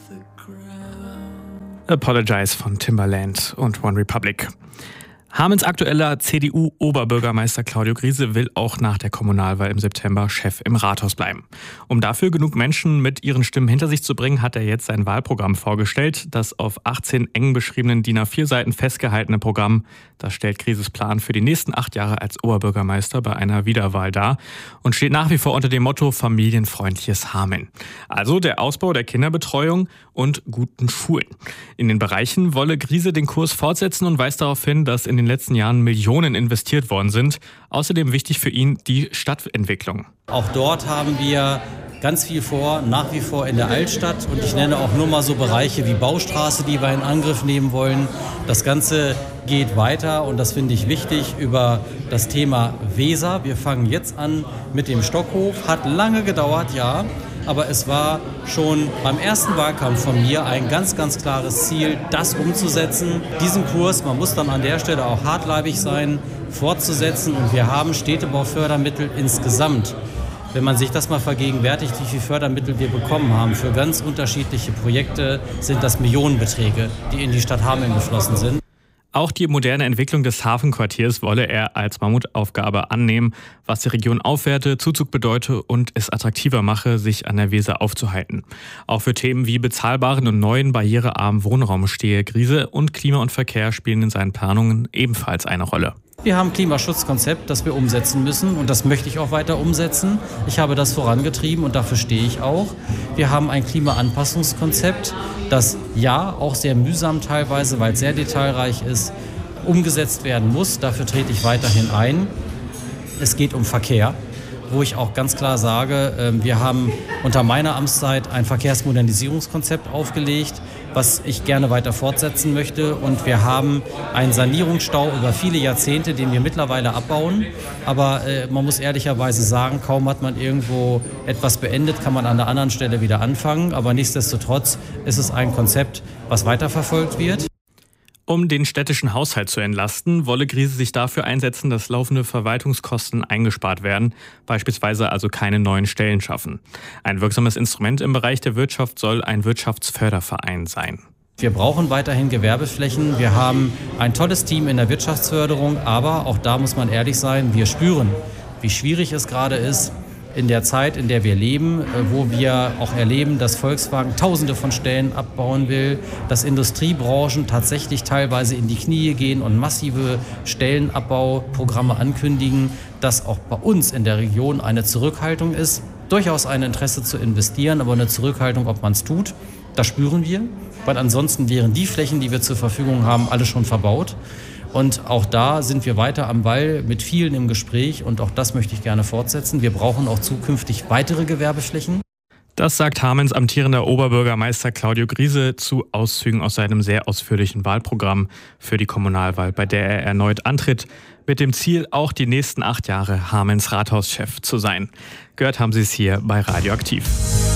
Apologize von Timbaland und One Republic. Hamens aktueller CDU-Oberbürgermeister Claudio Griese will auch nach der Kommunalwahl im September Chef im Rathaus bleiben. Um dafür genug Menschen mit ihren Stimmen hinter sich zu bringen, hat er jetzt sein Wahlprogramm vorgestellt. Das auf 18 eng beschriebenen DIN A4 Seiten festgehaltene Programm, das stellt Grieses Plan für die nächsten 8 Jahre als Oberbürgermeister bei einer Wiederwahl dar und steht nach wie vor unter dem Motto familienfreundliches Hameln. Also der Ausbau der Kinderbetreuung und guten Schulen. In den Bereichen wolle Griese den Kurs fortsetzen und weist darauf hin, dass in den letzten Jahren Millionen investiert worden sind. Außerdem wichtig für ihn die Stadtentwicklung. Auch dort haben wir ganz viel vor, nach wie vor in der Altstadt. Und ich nenne auch nur mal so Bereiche wie Baustraße, die wir in Angriff nehmen wollen. Das Ganze geht weiter und das finde ich wichtig über das Thema Weser. Wir fangen jetzt an mit dem Stockhof. Hat lange gedauert, ja. Aber es war schon beim ersten Wahlkampf von mir ein ganz, ganz klares Ziel, das umzusetzen. Diesen Kurs, man muss dann an der Stelle auch hartleibig sein, fortzusetzen. Und wir haben Städtebaufördermittel insgesamt. Wenn man sich das mal vergegenwärtigt, wie viel Fördermittel wir bekommen haben für ganz unterschiedliche Projekte, sind das Millionenbeträge, die in die Stadt Hameln geflossen sind. Auch die moderne Entwicklung des Hafenquartiers wolle er als Mammutaufgabe annehmen, was die Region aufwerte, Zuzug bedeute und es attraktiver mache, sich an der Weser aufzuhalten. Auch für Themen wie bezahlbaren und neuen barrierearmen Wohnraum stehe Griese und Klima und Verkehr spielen in seinen Planungen ebenfalls eine Rolle. Wir haben ein Klimaschutzkonzept, das wir umsetzen müssen und das möchte ich auch weiter umsetzen. Ich habe das vorangetrieben und dafür stehe ich auch. Wir haben ein Klimaanpassungskonzept, das ja auch sehr mühsam teilweise, weil es sehr detailreich ist, umgesetzt werden muss. Dafür trete ich weiterhin ein. Es geht um Verkehr, wo ich auch ganz klar sage, wir haben unter meiner Amtszeit ein Verkehrsmodernisierungskonzept aufgelegt, was ich gerne weiter fortsetzen möchte. Und wir haben einen Sanierungsstau über viele Jahrzehnte, den wir mittlerweile abbauen. Aber man muss ehrlicherweise sagen, kaum hat man irgendwo etwas beendet, kann man an der anderen Stelle wieder anfangen. Aber nichtsdestotrotz ist es ein Konzept, was weiterverfolgt wird. Um den städtischen Haushalt zu entlasten, wolle Griese sich dafür einsetzen, dass laufende Verwaltungskosten eingespart werden, beispielsweise also keine neuen Stellen schaffen. Ein wirksames Instrument im Bereich der Wirtschaft soll ein Wirtschaftsförderverein sein. Wir brauchen weiterhin Gewerbeflächen. Wir haben ein tolles Team in der Wirtschaftsförderung, aber auch da muss man ehrlich sein, wir spüren, wie schwierig es gerade ist, in der Zeit, in der wir leben, wo wir auch erleben, dass Volkswagen Tausende von Stellen abbauen will, dass Industriebranchen tatsächlich teilweise in die Knie gehen und massive Stellenabbauprogramme ankündigen, dass auch bei uns in der Region eine Zurückhaltung ist, durchaus ein Interesse zu investieren, aber eine Zurückhaltung, ob man es tut, das spüren wir, weil ansonsten wären die Flächen, die wir zur Verfügung haben, alle schon verbaut. Und auch da sind wir weiter am Ball mit vielen im Gespräch und auch das möchte ich gerne fortsetzen. Wir brauchen auch zukünftig weitere Gewerbeflächen. Das sagt Hamens amtierender Oberbürgermeister Claudio Griese zu Auszügen aus seinem sehr ausführlichen Wahlprogramm für die Kommunalwahl, bei der er erneut antritt, mit dem Ziel, auch die nächsten 8 Jahre Hamens Rathauschef zu sein. Gehört haben Sie es hier bei Radioaktiv.